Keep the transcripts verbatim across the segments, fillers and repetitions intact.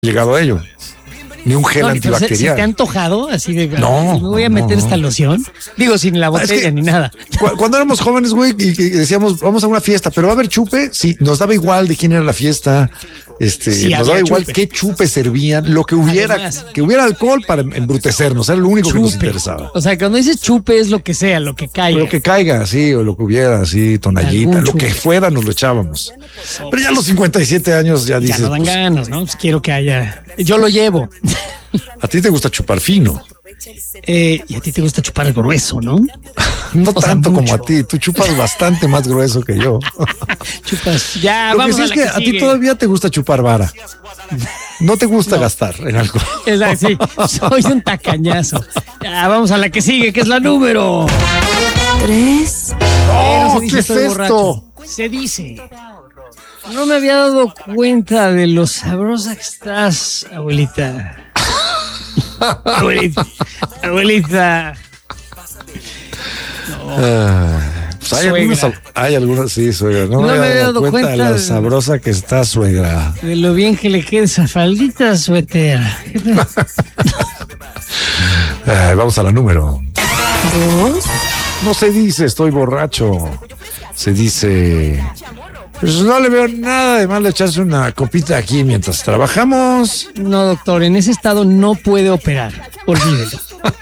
llegado a ello. Ni un gel No, antibacterial. ¿Se te ha antojado así de No, me voy a meter no, esta no. loción? Digo, sin la botella Es que ni nada. cu- Cuando éramos jóvenes, güey, y, y decíamos, vamos a una fiesta, pero va a haber chupe, sí, nos daba igual de quién era la fiesta, este, Sí, nos había daba igual chupe. qué chupe servían, lo que hubiera, Además. que hubiera alcohol para embrutecernos, era lo único que nos Chupe. interesaba. O sea, cuando dices chupe es lo que sea, lo que caiga. Lo que caiga, sí, o lo que hubiera, sí, tonallita, Algún lo chupe. que fuera nos lo echábamos. Pero ya a los cincuenta y siete años ya Ya dices, no dan pues, ganas, ¿no? Pues quiero que haya. Yo lo llevo. a ti te gusta chupar fino. Eh, y a ti te gusta chupar el grueso, ¿no? No O sea, tanto como mucho. a ti, tú chupas bastante más grueso que yo. Chupas. Ya, Lo que vamos sí a es la que que a ti sigue. todavía te gusta chupar vara. No te gusta gastar en algo. Exacto, sí. Soy un tacañazo. Ya, vamos a la que sigue, que es la número. Tres. ¡Oh, Se dice, qué es estoy esto! borracho. Se dice. No me había dado cuenta de lo sabrosa que estás, abuelita. Abuelita. Abuelita. Ah, pues hay Suegra. algunas, hay algunas, sí, suegra. No, No me había dado cuenta, de la de- sabrosa que está, suegra. De lo bien que le queda esa faldita suetera. Ah, vamos a la número. Dos. No se dice estoy borracho. Se dice. Pues no le veo nada de malo echarse una copita aquí mientras trabajamos. No, doctor, en ese estado no puede operar. Olvídelo.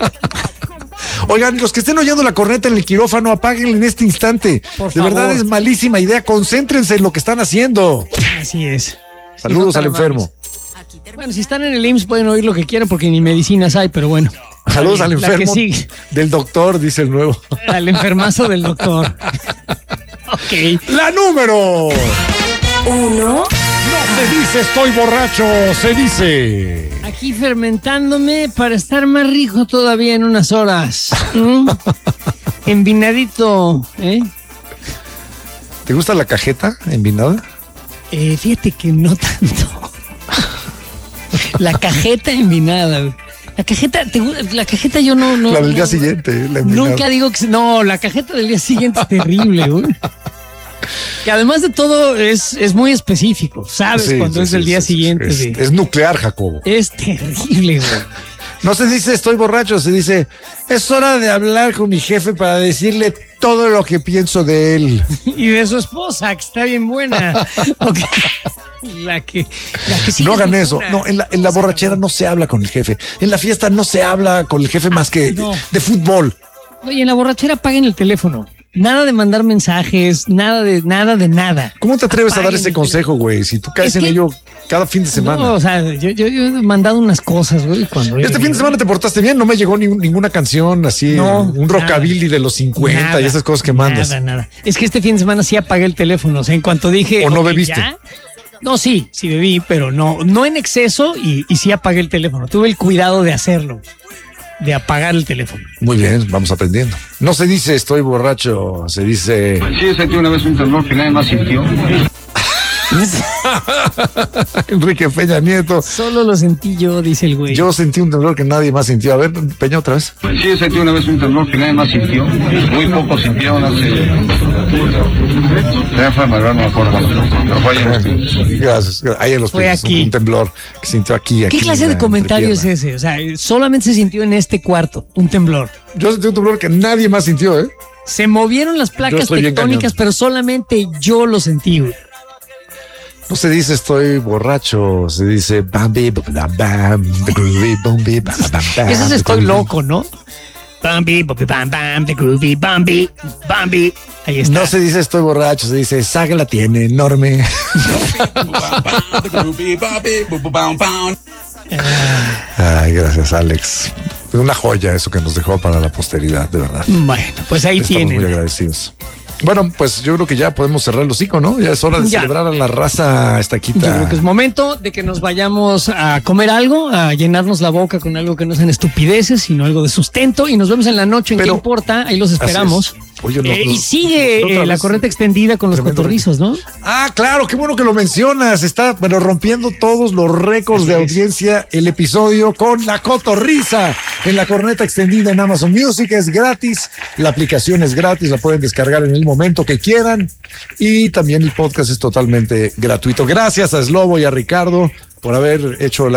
Oigan, los que estén oyendo la corneta en el quirófano, apáguenla en este instante. Por de verdad favor. es malísima idea. Concéntrense en lo que están haciendo. Así es. Saludos Sí, no al tan enfermo. amables. Bueno, si están en el I M S S pueden oír lo que quieran porque ni medicinas hay, pero bueno. Saludos al La que enfermo sigue. del doctor, dice el nuevo. Al enfermazo del doctor. Ok. La número. Uno. No se dice estoy borracho, se dice. Aquí fermentándome para estar más rico todavía en unas horas. ¿Mm? Envinadito, ¿eh? ¿Te gusta la cajeta envinada? Eh, Fíjate que no tanto. La cajeta envinada. güey. La cajeta, te gu- la cajeta yo no, no. La del día no- siguiente, la envinada. Nunca digo que se- no, la cajeta del día siguiente es terrible, güey. Que además de todo es, es muy específico, sabes Sí, cuando sí, es sí, del día sí, siguiente. Es, sí. es nuclear, Jacobo. Es terrible, güey. No se dice estoy borracho, se dice es hora de hablar con mi jefe para decirle todo lo que pienso de él. Y de su esposa, que está bien buena. Ok. La que, la que sigue No hagan es eso. una- No, en la, en la borrachera no se habla con el jefe. En la fiesta no se habla con el jefe más que No. de fútbol. Oye, en la borrachera apaguen el teléfono. Nada de mandar mensajes, nada de nada de nada. ¿Cómo te atreves a dar Apaguen ese el consejo, güey? Si tú caes Es en que- ello cada fin de semana. No, o sea, yo, yo, yo he mandado unas cosas, güey. Cuando Este fin de semana te portaste bien, no me llegó ni- ninguna canción así, No, un rockabilly de los cincuenta Nada, y esas cosas que mandas. Nada, nada. Es que este fin de semana sí apagué el teléfono. O sea, en cuanto dije. ¿O no ok, bebiste? ¿ya? No, sí, sí bebí, pero no, no en exceso y, y sí apagué el teléfono. Tuve el cuidado de hacerlo, de apagar el teléfono. Muy bien, vamos aprendiendo. No se dice estoy borracho, se dice Sí, sentí una vez un temblor que nadie más sintió. Enrique Peña Nieto. Solo lo sentí yo, dice el güey. Yo sentí un temblor que nadie más sintió. A ver, Peña, otra vez. Sí, sentí una vez un temblor que nadie más sintió. Muy pocos sintieron hace... Ya fue Manuel, no me acuerdo. Pero fue ayer. Gracias. Ahí en los Fue pies, aquí. Un temblor que sintió aquí. aquí ¿Qué clase en de la comentario es entrepierna. ese? O sea, solamente se sintió en este cuarto un temblor. Yo sentí un temblor que nadie más sintió, ¿eh? Se movieron las Yo placas estoy bien tectónicas, cañón. pero solamente yo lo sentí, güey. No se dice estoy borracho, se dice bambi, bam, bam, the groovy, bambi, bam, bam, bam, Eso es the estoy groovy. loco, ¿no? Bambi, bambi, bam, bam, the groovy, Bambi, Bambi. Ahí está. No se dice estoy borracho, se dice Saga la tiene enorme. Ay, gracias, Alex. Una joya eso que nos dejó para la posteridad, de verdad. Bueno, pues ahí Estamos muy tienen. agradecidos. Bueno, pues yo creo que ya podemos cerrar el hocico, ¿no? Ya es hora de Ya. celebrar a la raza estaquita. Yo creo que es momento de que nos vayamos a comer algo, a llenarnos la boca con algo que no sean estupideces, sino algo de sustento. Y nos vemos en la noche en Pero- qué importa. Ahí los esperamos. Así es. Oye, no, Eh, no, y sigue otra eh, la vez. corriente extendida con los Tremendo cotorrizos, ¿no? Ah, claro, qué bueno que lo mencionas. Está, bueno, rompiendo todos los récords de Así es. audiencia el episodio con la cotorriza en la corneta extendida en Amazon Music. Es gratis, la aplicación es gratis, la pueden descargar en el momento que quieran y también el podcast es totalmente gratuito. Gracias a Slobo y a Ricardo por haber hecho la